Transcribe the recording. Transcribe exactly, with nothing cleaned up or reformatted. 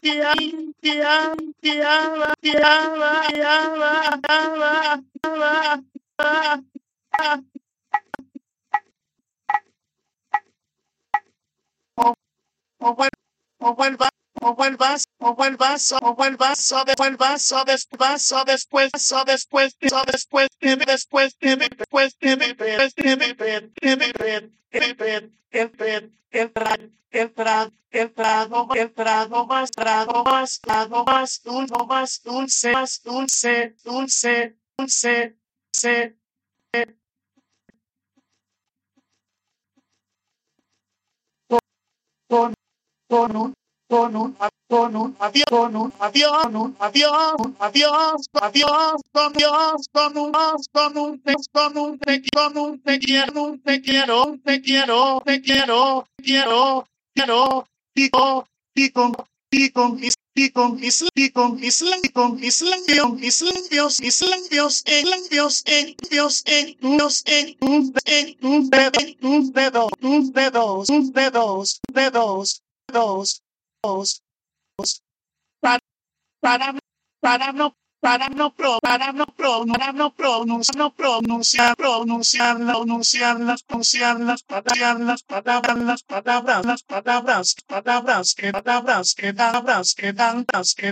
o vuel- o vuelva, o vuelvas, o vuelvas, o vuelvas, o de- vuelvas, o después, o después, o después, o después, de- después, de- después, de beber, de beber, de beber, de beber, el ver, el trago, el trago, el trago, el trago más, trago más, trago más dulce, más dulce, más dulce, dulce, dulce, dulce. Con con un, con un, con un avión, con un avión, un avión, un avión, avión, con Dios, con un, con un, con un, te, con un, te quiero, te quiero, te quiero, te quiero, quiero, quiero, y con, y con, y con, y con Islam, y con Islam, y con Islam, y con Islam, Dios, Islam, Dios, Islam, Dios, en Dios, en Dios, en tus, en tus dedos, tus dedos, tus dedos, tus dedos, dedos, dos, dos, dos, para, para, para no, para no, pro, para no, pro, para no pronunciar, no pronunciar, pronunciar, pronunciar las, pronunciar las palabras, las palabras, las palabras, las palabras, palabras, que palabras, que palabras, que dan, que